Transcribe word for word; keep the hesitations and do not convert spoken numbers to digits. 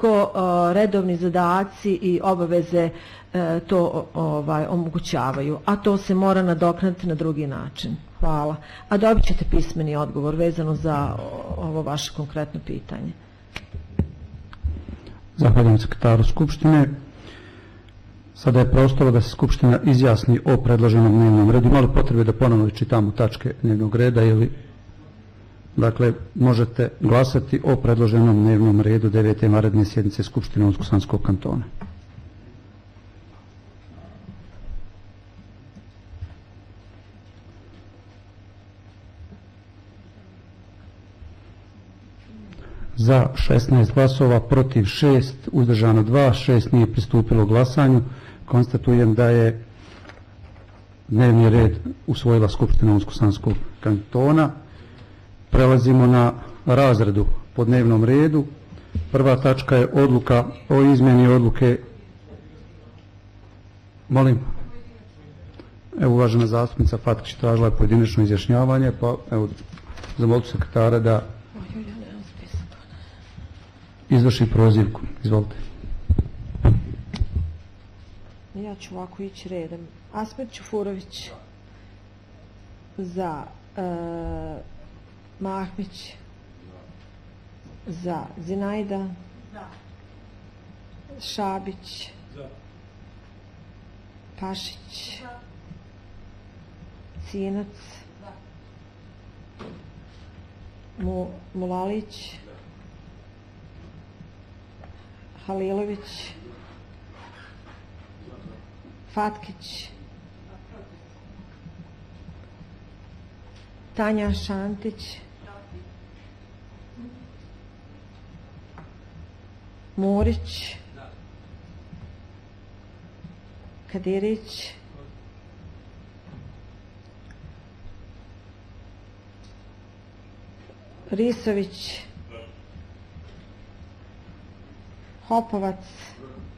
ukoliko uh, redovni zadaci i obaveze uh, to ovaj, omogućavaju, a to se mora nadoknaditi na drugi način. Hvala. A dobit ćete pismeni odgovor vezano za ovo vaše konkretno pitanje. Zahvaljujem sekretaru Skupštine. Sada je prostoro da se Skupština izjasni o predloženom dnevnom redu. Ima li potrebe da ponovno čitamo tačke dnevnog reda ili... Dakle, možete glasati o predloženom dnevnom redu devete vanredne sjednice Skupštine Unsko-Sanskog kantona. Za šesnaest glasova, protiv šest, uzdržano dva, šest nije pristupilo glasanju. Konstatujem da je dnevni red usvojila Skupština Unsko-Sanskog kantona. Prelazimo na razredu po dnevnom redu. Prva tačka je odluka o izmjeni odluke. Molim. Evo, uvažena zastupnica Fatkić tražila je pojedinačno izjašnjavanje, pa evo, zamolite sekretara da izvrši prozivku. Izvolite. Ja ću ovako ići redom. Asmet Čufurović za e, Mahmić za Zinajda za. Šabić za. Pašić za. Cinac za. Mu, Mulalić za. Halilović Fatkić Tanja Šantić Murić Kadirić Risović Hopovac